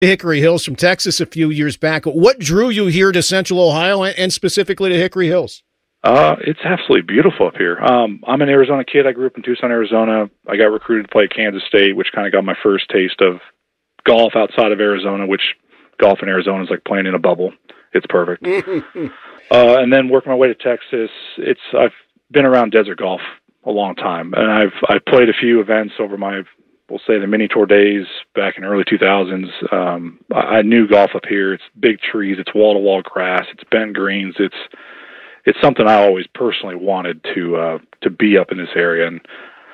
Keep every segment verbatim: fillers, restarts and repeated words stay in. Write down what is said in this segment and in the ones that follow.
Hickory Hills from Texas a few years back. What drew you here to Central Ohio and specifically to Hickory Hills? Uh, it's absolutely beautiful up here. Um, I'm an Arizona kid. I grew up in Tucson, Arizona. I got recruited to play at Kansas State, which kind of got my first taste of golf outside of Arizona, which golf in Arizona is like playing in a bubble. It's perfect. uh, and then working my way to Texas, it's I've been around desert golf a long time, and I've I've played a few events over my, we'll say, the mini tour days back in early two thousands. Um, I, I knew golf up here. It's big trees. It's wall to wall grass. It's bent greens. It's it's something I always personally wanted to uh, to be up in this area. And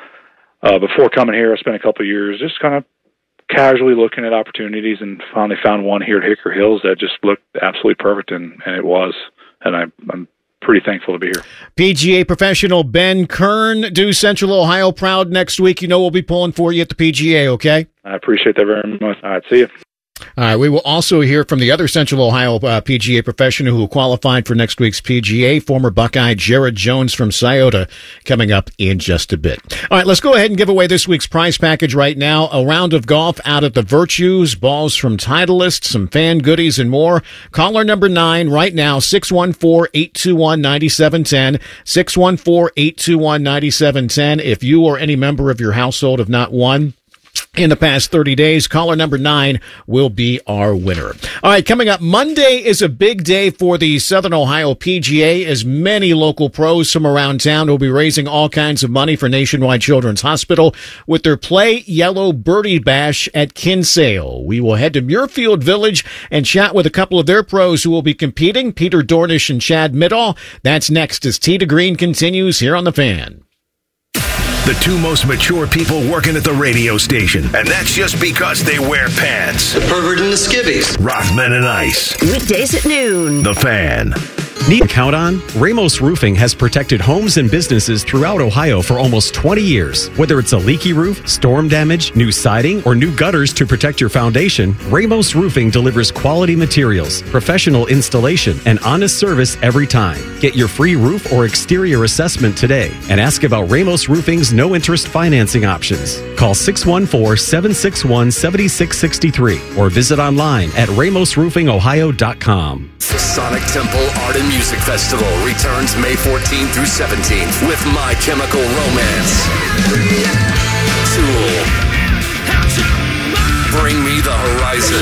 uh, before coming here, I spent a couple of years just kind of casually looking at opportunities, and finally found one here at Hickory Hills that just looked absolutely perfect, and, and it was. And I, I'm pretty thankful to be here. P G A professional Ben Kern, do Central Ohio proud next week. You know we'll be pulling for you at the P G A, okay? I appreciate that very much. All right, see you. All right, we will also hear from the other Central Ohio uh, P G A professional who qualified for next week's P G A, former Buckeye Jared Jones from Scioto, coming up in just a bit. All right, let's go ahead and give away this week's prize package right now. A round of golf out at the Virtues, balls from Titleist, some fan goodies, and more. Caller number nine right now, six one four, eight two one, nine seven one zero, six one four, eight two one, nine seven one zero. If you or any member of your household have not won in the past thirty days, caller number nine will be our winner. All right, coming up, Monday is a big day for the Southern Ohio P G A, as many local pros from around town will be raising all kinds of money for Nationwide Children's Hospital with their Play Yellow Birdie Bash at Kinsale. We will head to Muirfield Village and chat with a couple of their pros who will be competing, Peter Dornish and Chad Middall. That's next as Tee to Green continues here on The Fan. The two most mature people working at the radio station. And that's just because they wear pants. The pervert and the skivvies. Rothman and Ice. Weekdays at noon. The Fan. Need to count on? Ramos Roofing has protected homes and businesses throughout Ohio for almost twenty years. Whether it's a leaky roof, storm damage, new siding, or new gutters to protect your foundation, Ramos Roofing delivers quality materials, professional installation, and honest service every time. Get your free roof or exterior assessment today and ask about Ramos Roofing's no-interest financing options. Call six one four, seven six one, seven six six three or visit online at ramos roofing ohio dot com. The Sonic Temple Art and Music Festival returns May fourteenth through seventeenth with My Chemical Romance, Tool, Bring Me the Horizon,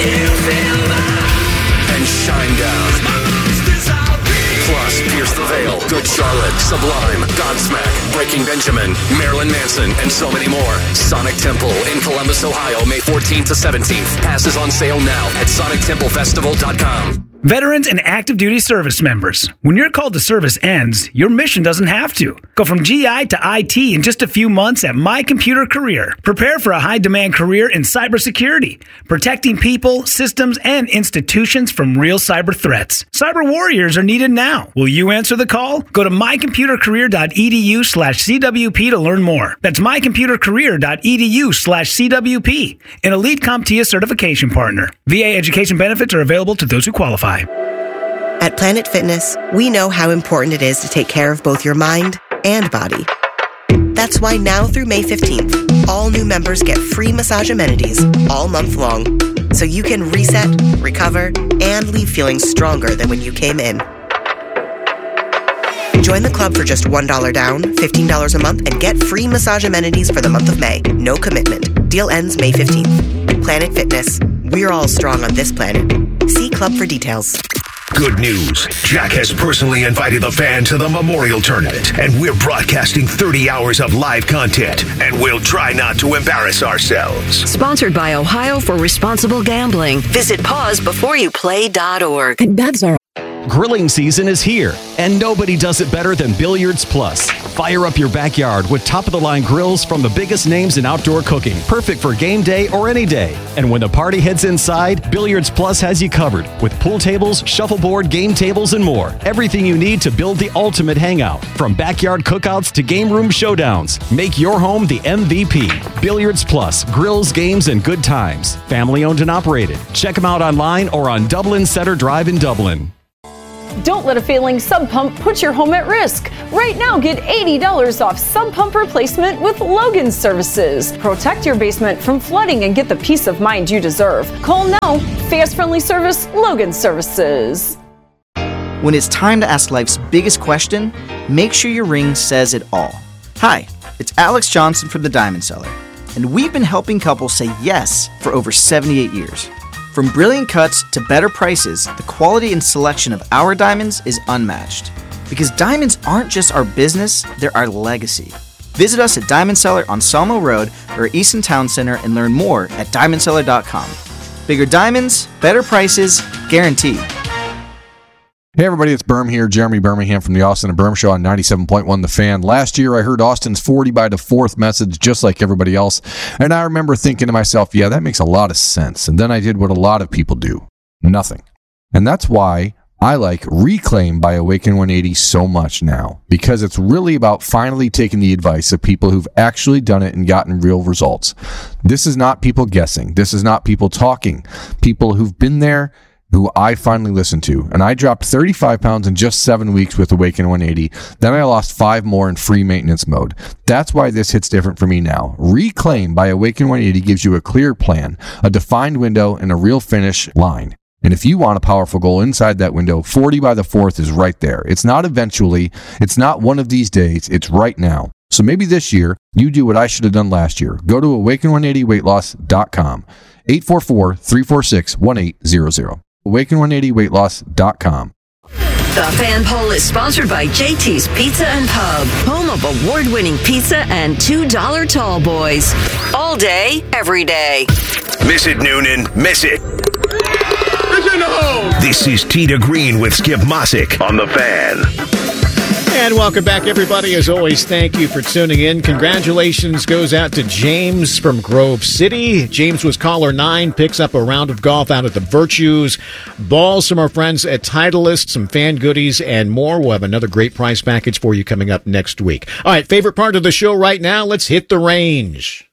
and Shinedown. Plus, Pierce the Veil, Good Charlotte, Sublime, Godsmack, Breaking Benjamin, Marilyn Manson, and so many more. Sonic Temple in Columbus, Ohio, May fourteenth to seventeenth. Passes on sale now at sonic temple festival dot com. Veterans and active duty service members, when your call to service ends, your mission doesn't have to. Go from G I to I T in just a few months at My Computer Career. Prepare for a high-demand career in cybersecurity, protecting people, systems, and institutions from real cyber threats. Cyber warriors are needed now. Will you answer the call? Go to my computer career dot e d u slash c w p to learn more. That's my computer career dot e d u slash c w p, an Elite CompTIA certification partner. V A education benefits are available to those who qualify. At Planet Fitness, we know how important it is to take care of both your mind and body. That's why now through May fifteenth, all new members get free massage amenities all month long, so you can reset, recover, and leave feeling stronger than when you came in. Join the club for just one dollar down, fifteen dollars a month, and get free massage amenities for the month of May. No commitment. Deal ends May fifteenth. Planet Fitness. We're all strong on this planet. See club for details. Good news. Jack has personally invited the Fan to the Memorial Tournament, and we're broadcasting thirty hours of live content, and we'll try not to embarrass ourselves. Sponsored by Ohio for Responsible Gambling. Visit pause before you play dot org. Bevs are Grilling season is here, and nobody does it better than Billiards Plus. Fire up your backyard with top-of-the-line grills from the biggest names in outdoor cooking, perfect for game day or any day. And when the party heads inside, Billiards Plus has you covered with pool tables, shuffleboard, game tables, and more. Everything you need to build the ultimate hangout, from backyard cookouts to game room showdowns. Make your home the M V P. Billiards Plus, grills, games, and good times. Family owned and operated. Check them out online or on Dublin Center Drive in Dublin. Don't let a failing sump pump put your home at risk. Right now, get eighty dollars off sump pump replacement with Logan Services. Protect your basement from flooding and get the peace of mind you deserve. Call now. Fast, friendly service, Logan Services. When it's time to ask life's biggest question, make sure your ring says it all. Hi, it's Alex Johnson from The Diamond Seller, and we've been helping couples say yes for over seventy-eight years. From brilliant cuts to better prices, the quality and selection of our diamonds is unmatched. Because diamonds aren't just our business, they're our legacy. Visit us at Diamond Seller on Sawmill Road or Easton Town Center and learn more at diamond seller dot com. Bigger diamonds, better prices, guaranteed. Hey everybody, it's Berm here, Jeremy Birmingham from the Austin and Berm Show on ninety-seven point one The Fan. Last year I heard Austin's forty by the fourth message just like everybody else, and I remember thinking to myself, yeah, that makes a lot of sense. And then I did what a lot of people do, nothing. And that's why I like Reclaim by Awaken one eighty so much now, because it's really about finally taking the advice of people who've actually done it and gotten real results. This is not people guessing. This is not people talking. People who've been there, who I finally listened to. And I dropped thirty-five pounds in just seven weeks with Awaken one eighty. Then I lost five more in free maintenance mode. That's why this hits different for me now. Reclaim by Awaken one eighty gives you a clear plan, a defined window, and a real finish line. And if you want a powerful goal inside that window, forty by the fourth is right there. It's not eventually. It's not one of these days. It's right now. So maybe this year, you do what I should have done last year. Go to awaken one eighty weight loss dot com. eight four four, three four six, one eight zero zero. awaken one eighty weight loss dot com. The Fan Poll is sponsored by J T's Pizza and Pub, home of award-winning pizza and two dollar tall boys. All day, every day. Miss it, Noonan. Miss it. This is Tita Green with Skip Mossick on The Fan. And welcome back, everybody. As always, thank you for tuning in. Congratulations goes out to James from Grove City. James was caller nine, picks up a round of golf out at the Virtues. Balls from our friends at Titleist, some fan goodies, and more. We'll have another great prize package for you coming up next week. All right, favorite part of the show right now, let's hit the range.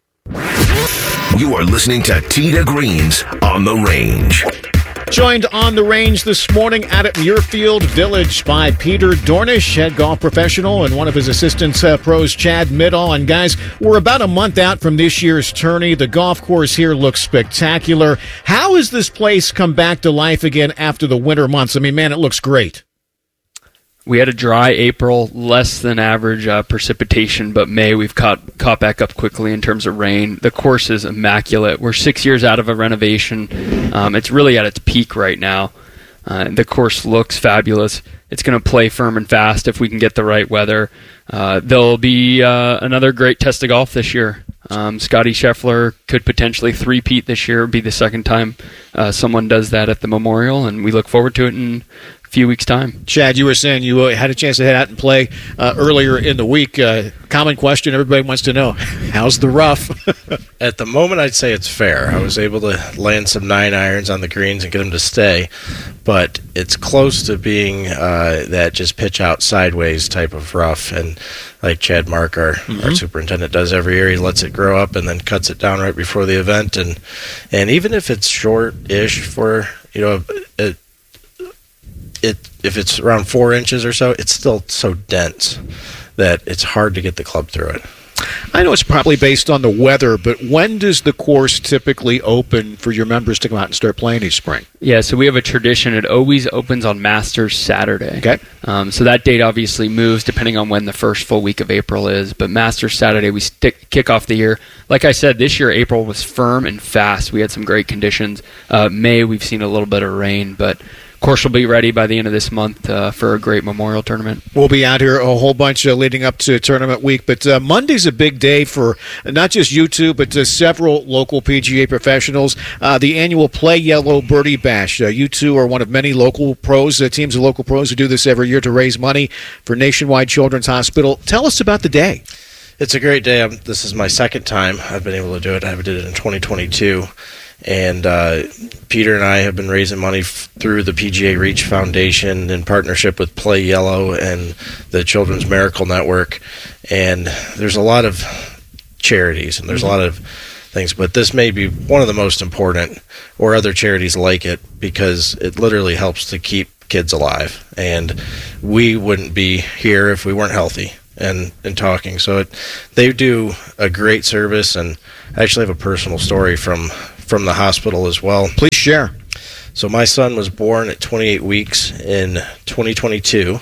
You are listening to Tita Green's On the Range. Joined on the range this morning out at Muirfield Village by Peter Dornish, head golf professional, and one of his assistants, uh, pros, Chad Middall. And guys, we're about a month out from this year's tourney. The golf course here looks spectacular. How has this place come back to life again after the winter months? I mean, man, it looks great. We had a dry April, less than average uh, precipitation, but May we've caught caught back up quickly in terms of rain. The course is immaculate. We're six years out of a renovation. Um, it's really at its peak right now. Uh, the course looks fabulous. It's going to play firm and fast if we can get the right weather. Uh, there'll be uh, another great test of golf this year. Um, Scotty Scheffler could potentially three-peat this year. It'll be the second time uh, someone does that at the Memorial, and we look forward to it in few weeks' time. Chad, you were saying you had a chance to head out and play uh, earlier in the week. Uh, common question everybody wants to know, how's the rough? At the moment, I'd say it's fair. I was able to land some nine irons on the greens and get them to stay, but it's close to being uh, that just pitch out sideways type of rough. And like Chad Mark, our, mm-hmm. our superintendent, does every year, he lets it grow up and then cuts it down right before the event. And, and even if it's short-ish for, you know, it, It if it's around four inches or so, it's still so dense that it's hard to get the club through it. I know it's probably based on the weather, but when does the course typically open for your members to come out and start playing each spring? Yeah, so we have a tradition. It always opens on Masters Saturday. Okay. Um, so that date obviously moves depending on when the first full week of April is, but Masters Saturday, we stick, kick off the year. Like I said, this year April was firm and fast. We had some great conditions. Uh, May, we've seen a little bit of rain, but course will be ready by the end of this month uh, for a great Memorial Tournament. We'll be out here a whole bunch uh, leading up to tournament week, but uh, Monday's a big day for not just you two, but uh, several local P G A professionals. Uh, the annual Play Yellow Birdie Bash. Uh, you two are one of many local pros, uh, teams of local pros who do this every year to raise money for Nationwide Children's Hospital. Tell us about the day. It's a great day. I'm, this is my second time I've been able to do it. I did it in twenty twenty-two. And uh, Peter and I have been raising money f- through the P G A Reach Foundation in partnership with Play Yellow and the Children's Miracle Network. And there's a lot of charities and there's mm-hmm. a lot of things, but this may be one of the most important, or other charities like it, because it literally helps to keep kids alive, and we wouldn't be here if we weren't healthy and, and talking. So it, they do a great service, and I actually have a personal story from, from the hospital as well. Please share. So my son was born at twenty-eight weeks in twenty twenty-two,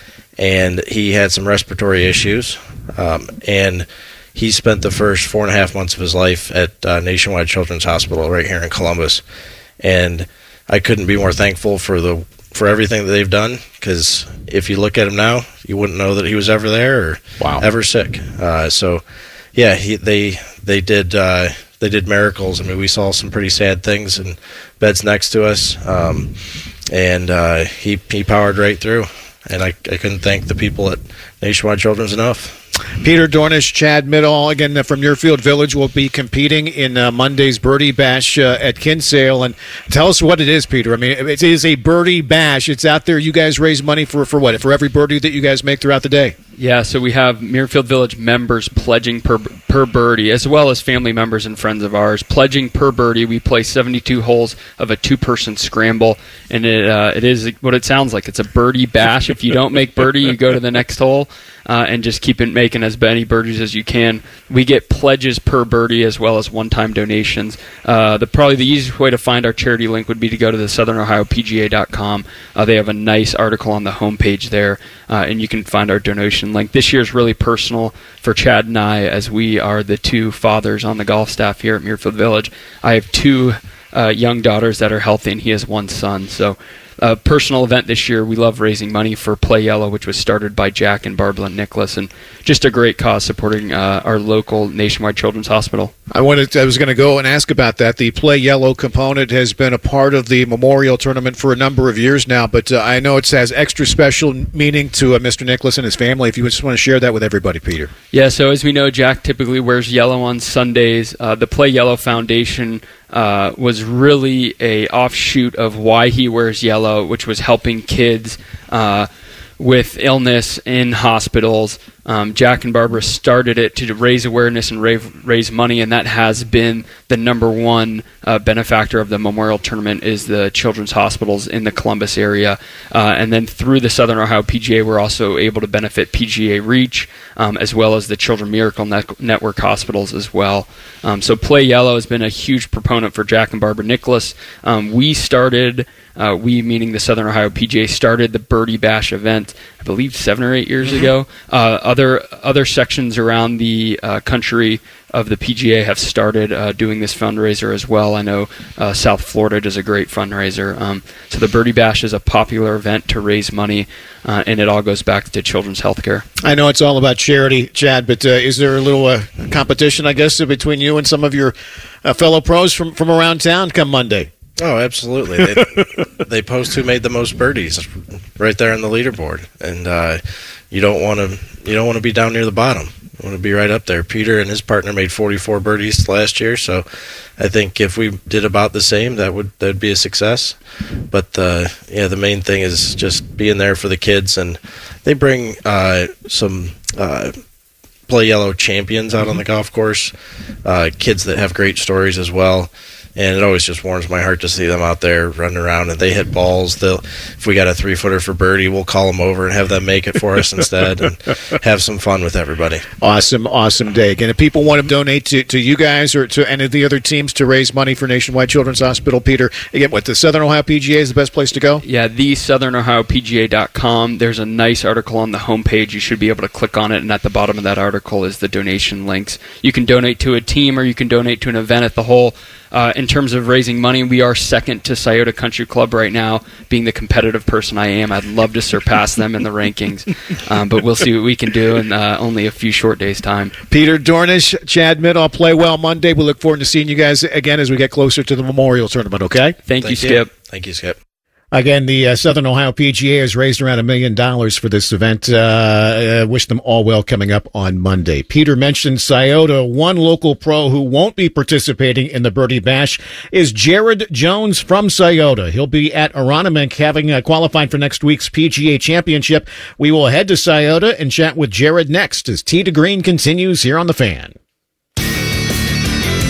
and he had some respiratory issues, um, and he spent the first four and a half months of his life at uh, Nationwide Children's Hospital right here in Columbus. And I couldn't be more thankful for the for everything that they've done, because if you look at him now, you wouldn't know that he was ever there or wow. ever sick. Uh, so, yeah, he, they they did uh, they did miracles. I mean, we saw some pretty sad things in beds next to us, um, and uh, he he powered right through. And I, I couldn't thank the people at Nationwide Children's enough. Peter Dornish, Chad Middall, again uh, from Muirfield Village, will be competing in uh, Monday's Birdie Bash uh, at Kinsale. And tell us what it is, Peter. I mean, it is a Birdie Bash. It's out there. You guys raise money for, for what? For every birdie that you guys make throughout the day? Yeah, so we have Muirfield Village members pledging per per birdie, as well as family members and friends of ours. Pledging per birdie, we play seventy-two holes of a two-person scramble, and it uh, it is what it sounds like. It's a birdie bash. If you don't make birdie, you go to the next hole uh, and just keep it making as many birdies as you can. We get pledges per birdie as well as one-time donations. Uh, the probably the easiest way to find our charity link would be to go to the Southern Ohio P G A dot com. Uh, they have a nice article on the homepage there, uh, and you can find our donation link. This year is really personal for Chad and I, as we are the two fathers on the golf staff here at Muirfield Village. I have two uh, young daughters that are healthy, and he has one son. So a personal event this year. We love raising money for Play Yellow, which was started by Jack and Barbara Nicholas, and just a great cause supporting uh, our local Nationwide Children's Hospital. I wanted to, I was going to go and ask about that. The Play Yellow component has been a part of the Memorial Tournament for a number of years now, but uh, I know it has extra special meaning to uh, Mister Nicholas and his family. If you just want to share that with everybody, Peter. Yeah, so as we know, Jack typically wears yellow on Sundays. Uh, the Play Yellow Foundation uh, was really a offshoot of why he wears yellow, which was helping kids uh, with illness in hospitals. Um, Jack and Barbara started it to raise awareness and raise, raise money, and that has been the number one uh, benefactor of the Memorial Tournament is the children's hospitals in the Columbus area. Uh, and then through the Southern Ohio P G A, we're also able to benefit P G A Reach, um, as well as the Children Miracle Net- Network hospitals as well. Um, so Play Yellow has been a huge proponent for Jack and Barbara Nicholas. Um, we started... Uh, we, meaning the Southern Ohio P G A, started the Birdie Bash event, I believe, seven or eight years ago. Uh, other other sections around the uh, country of the P G A have started uh, doing this fundraiser as well. I know uh, South Florida does a great fundraiser. Um, so the Birdie Bash is a popular event to raise money, uh, and it all goes back to children's health care. I know it's all about charity, Chad, but uh, is there a little uh, competition, I guess, between you and some of your uh, fellow pros from, from around town come Monday? Oh, absolutely. They, they post who made the most birdies right there on the leaderboard, and uh, you don't want to you don't want to be down near the bottom. You want to be right up there. Peter and his partner made forty-four birdies last year, so I think if we did about the same, that would that would be a success. But uh, yeah, the main thing is just being there for the kids, and they bring uh, some. Uh, Play Yellow champions out on the golf course, uh, kids that have great stories as well. And it always just warms my heart to see them out there running around, and they hit balls. They'll, if we got a three-footer for birdie, we'll call them over and have them make it for us instead and have some fun with everybody. Awesome, awesome day. Again, if people want to donate to, to you guys or to any of the other teams to raise money for Nationwide Children's Hospital, Peter, again, what, the Southern Ohio P G A is the best place to go? Yeah, the Southern Ohio P G A dot com. There's a nice article on the homepage. You should be able to click on it, and at the bottom of that article is the donation links. You can donate to a team or you can donate to an event at the whole. Uh, in terms of raising money, we are second to Scioto Country Club right now. Being the competitive person I am, I'd love to surpass them in the rankings, um, but we'll see what we can do in uh, only a few short days' time. Peter Dornish, Chad Middall, play well Monday. We look forward to seeing you guys again as we get closer to the Memorial Tournament, okay? Thank, Thank you, you, Skip. Thank you, Skip. Again, the uh, Southern Ohio P G A has raised around a million dollars for this event. Uh, uh, wish them all well coming up on Monday. Peter mentioned Scioto. One local pro who won't be participating in the Birdie Bash is Jared Jones from Scioto. He'll be at Aronimink having uh, qualified for next week's P G A Championship. We will head to Scioto and chat with Jared next as Tee to Green continues here on The Fan.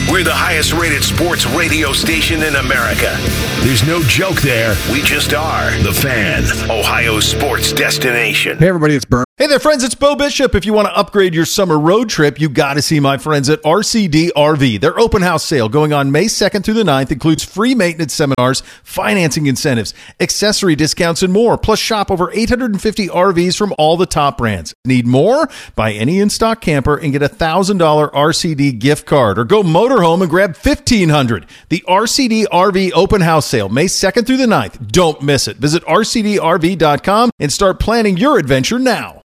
We're the highest rated sports radio station in America. There's no joke there. We just are. The Fan, Ohio's sports destination. Hey, everybody, it's Berm. Hey there, friends, it's Bo Bishop. If you want to upgrade your summer road trip, you got to see my friends at R C D R V. Their open house sale going on May second through the ninth includes free maintenance seminars, financing incentives, accessory discounts, and more. Plus, shop over eight hundred fifty R Vs from all the top brands. Need more? Buy any in-stock camper and get a one thousand dollars R C D gift card. Or go motorhome and grab fifteen hundred dollars. The R C D R V open house sale, May second through the ninth. Don't miss it. Visit R C D R V dot com and start planning your adventure now.